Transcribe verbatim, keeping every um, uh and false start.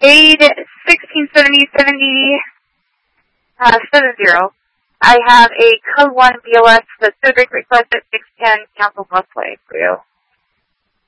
Aid sixteen seventy seventy uh, seven zero. I have a code one B L S, the civic request at six ten Council Busway for you.